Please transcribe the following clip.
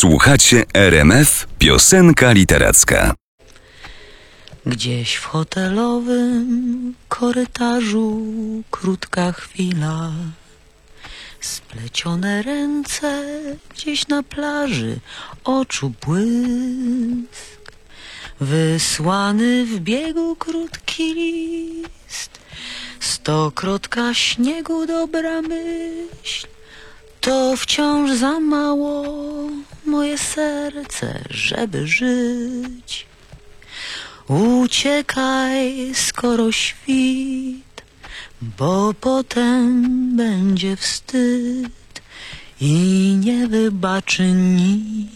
Słuchacie RMF Piosenka Literacka. Gdzieś w hotelowym korytarzu krótka chwila, splecione ręce gdzieś na plaży, oczu błysk, wysłany w biegu krótki list, stokrotka śniegu dobra myśl, to wciąż za mało moje serce, żeby żyć. Uciekaj, skoro świt, bo potem będzie wstyd i nie wybaczy nikt.